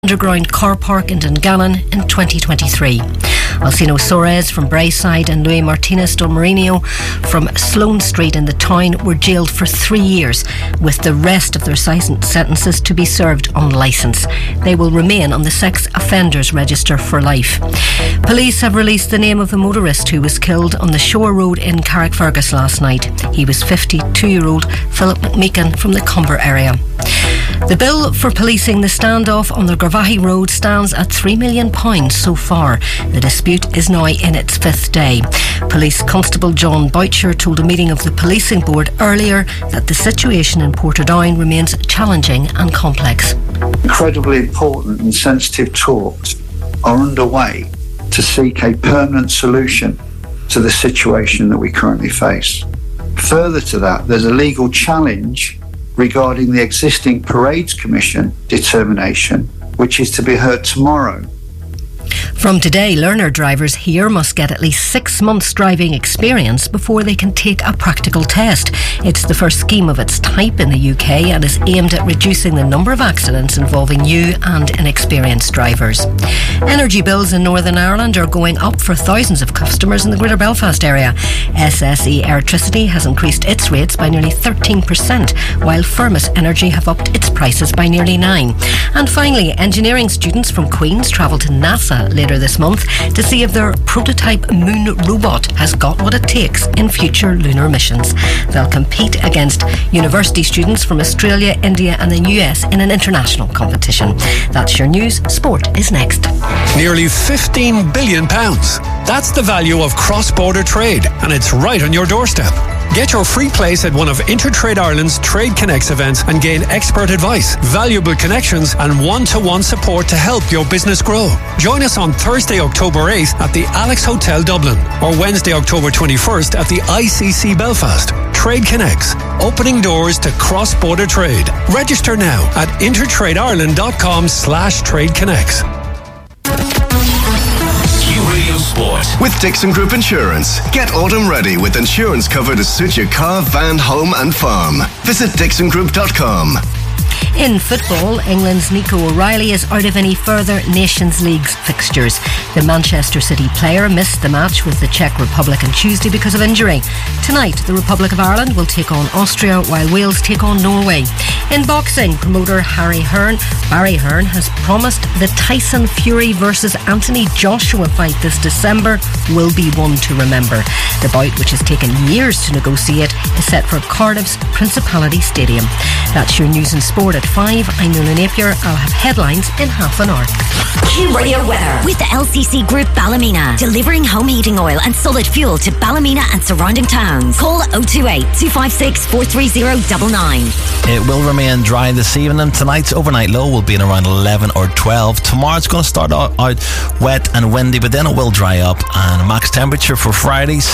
underground car park in Dungannon in 2023. Alcino Soares from Braeside and Luis Martinez Del Marino from Sloane Street in the town were jailed for 3 years, with the rest of their sentences to be served on licence. They will remain on the sex offenders register for life. Police have released the name of the motorist who was killed on the Shore Road in Carrickfergus last night. He was 52-year-old Philip McMeekin from the Comber area. The bill for policing the standoff on the Garvaghey Road stands at £3 million so far. The dispute is now in its 5th day. Police Constable John Boucher told a meeting of the policing board earlier that the situation in Portadown remains challenging and complex. Incredibly important and sensitive talks are underway to seek a permanent solution to the situation that we currently face. Further to that, there's a legal challenge regarding the existing Parades Commission determination, which is to be heard tomorrow. From today, learner drivers here must get at least 6 months driving experience before they can take a practical test. It's the first scheme of its type in the UK and is aimed at reducing the number of accidents involving new and inexperienced drivers. Energy bills in Northern Ireland are going up for thousands of customers in the Greater Belfast area. SSE Electricity has increased its rates by nearly 13%, while Firmus Energy have upped its prices by nearly 9%. And finally, engineering students from Queen's travel to NASA later this month to see if their prototype moon robot has got what it takes in future lunar missions. They'll compete against university students from Australia, India and the US in an international competition. That's your news. Sport is next. Nearly £15 billion. That's the value of cross-border trade, and it's right on your doorstep. Get your free place at one of Intertrade Ireland's Trade Connects events and gain expert advice, valuable connections and one-to-one support to help your business grow. Join us on Thursday, October 8th at the Alex Hotel Dublin or Wednesday, October 21st at the ICC Belfast. Trade Connects, opening doors to cross-border trade. Register now at intertradeIreland.com/tradeconnects. Sport. With Dixon Group Insurance. Get autumn ready with insurance cover to suit your car, van, home and farm. Visit dixongroup.com. In football, England's Nico O'Reilly is out of any further Nations League fixtures. The Manchester City player missed the match with the Czech Republic on Tuesday because of injury. Tonight, the Republic of Ireland will take on Austria while Wales take on Norway. In boxing, promoter Barry Hearn has promised the Tyson Fury versus Anthony Joshua fight this December will be one to remember. The bout, which has taken years to negotiate, is set for Cardiff's Principality Stadium. That's your news and sport at 5. I'm Nuala Napier. I'll have headlines in half an hour. Q Radio weather with the LCC Group Ballymena, delivering home heating oil and solid fuel to Ballymena and surrounding towns. Call 028 256 43099. It will remain dry this evening. Tonight's overnight low will be in around 11 or 12. Tomorrow's going to start out wet and windy, but then it will dry up. And max temperature for Friday